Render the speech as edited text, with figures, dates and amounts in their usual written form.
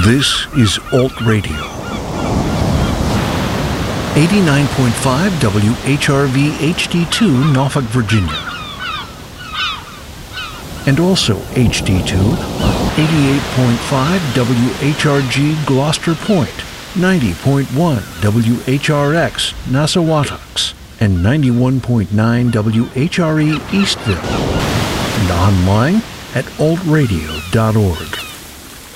This is Alt Radio. 89.5 WHRV HD2 Norfolk, Virginia. And also HD2 on 88.5 WHRG Gloucester Point, 90.1 WHRX Nassawatucks, and 91.9 WHRE Eastville. And online at altradio.org.